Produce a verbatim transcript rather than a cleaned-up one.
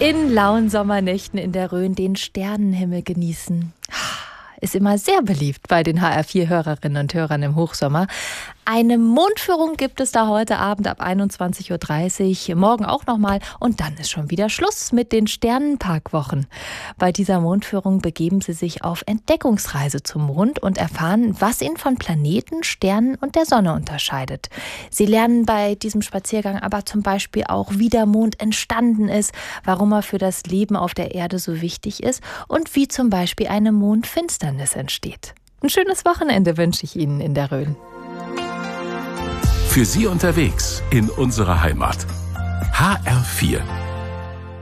In lauen Sommernächten in der Rhön den Sternenhimmel genießen. Ist immer sehr beliebt bei den H R vier Hörerinnen und Hörern im Hochsommer. Eine Mondführung gibt es da heute Abend ab einundzwanzig Uhr dreißig, morgen auch nochmal und dann ist schon wieder Schluss mit den Sternenparkwochen. Bei dieser Mondführung begeben Sie sich auf Entdeckungsreise zum Mond und erfahren, was ihn von Planeten, Sternen und der Sonne unterscheidet. Sie lernen bei diesem Spaziergang aber zum Beispiel auch, wie der Mond entstanden ist, warum er für das Leben auf der Erde so wichtig ist und wie zum Beispiel eine Mondfinsternis entsteht. Ein schönes Wochenende wünsche ich Ihnen in der Rhön. Für Sie unterwegs in unserer Heimat. H R vier